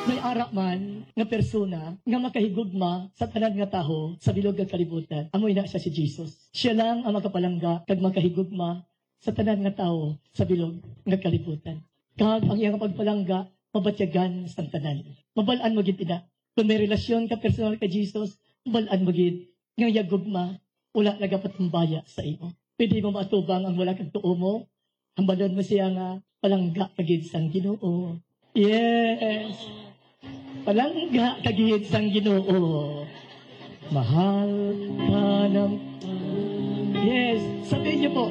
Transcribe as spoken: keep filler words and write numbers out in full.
may ara man nga persona nga makahigugma sa tanan nga taho sa bilog nga kalibutan. Amoy na siya si Jesus. Siya lang ang makapalangga kag makahigugma sa tanan nga taho sa bilog nga kalibutan. Kag ang iyang pagpalangga mabatyagan sa tanan. Mabalaan mo gid ina. Kung may relasyon ka personal ka Jesus, mabalaan mo gid nga yagugma wala nagapatumbaya sa imo. Pwede mo matubang ang wala kag tuo mo. Hambalon mo siya nga palangga kagid sang Ginoo. Yes. Palangga kagid sang Ginoo. Mahal ka ng Yes, sabihin niyo po,